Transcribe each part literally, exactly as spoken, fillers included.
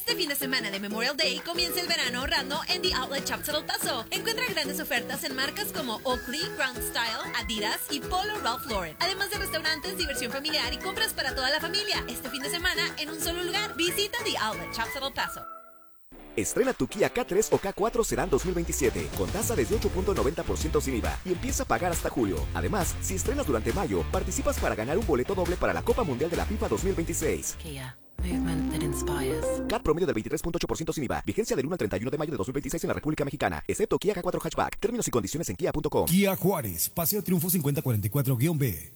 Este fin de semana de Memorial Day comienza el verano ahorrando en The Outlet Shops El Paso. Encuentra grandes ofertas en marcas como Oakley, Ground Style, Adidas y Polo Ralph Lauren. Además de restaurantes, diversión familiar y compras para toda la familia. Este fin de semana en un solo lugar. Visita The Outlet Shops El Paso. Estrena tu Kia K tres o K cuatro Sedan dos mil veintisiete con tasa desde ocho punto noventa por ciento sin I V A y empieza a pagar hasta julio. Además, si estrenas durante mayo, participas para ganar un boleto doble para la Copa Mundial de la FIFA dos mil veintiséis. Kia. Movement that inspires. C A T promedio del veintitrés punto ocho por ciento sin I V A. Vigencia del uno al treinta y uno de mayo de dos mil veintiséis en la República Mexicana, excepto Kia K cuatro Hatchback. Términos y condiciones en kia punto com. Kia Juárez, Paseo Triunfo cincuenta cuarenta y cuatro B.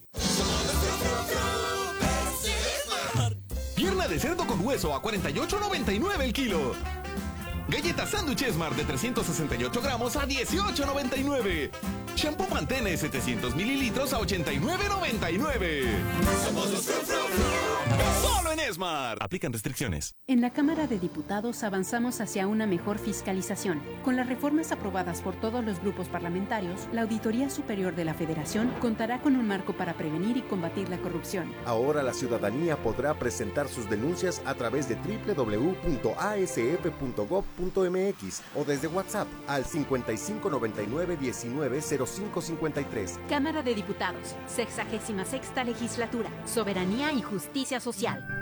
Pierna de cerdo con hueso a cuarenta y ocho noventa y nueve el kilo. Galleta Sándwich Esmar de trescientos sesenta y ocho gramos a dieciocho noventa y nueve. Shampoo Pantene setecientos mililitros a ochenta y nueve noventa y nueve. Somos los Fru Fru Fru. Solo en Esmar. Aplican restricciones. En la Cámara de Diputados avanzamos hacia una mejor fiscalización. Con las reformas aprobadas por todos los grupos parlamentarios, la Auditoría Superior de la Federación contará con un marco para prevenir y combatir la corrupción. Ahora la ciudadanía podrá presentar sus denuncias a través de doble u doble u doble u punto a s f punto gob punto m x o desde WhatsApp al cincuenta y cinco noventa y nueve diecinueve cero cinco cincuenta y tres. Cámara de Diputados, sexagésima sexta legislatura, Soberanía y Justicia Social.